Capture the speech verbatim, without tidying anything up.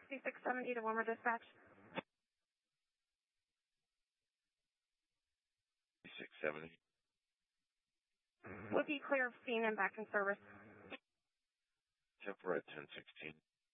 sixty-six seventy to Wilmer Dispatch. six seventy. Would be clear of scene and back in service. Temper at ten sixteen.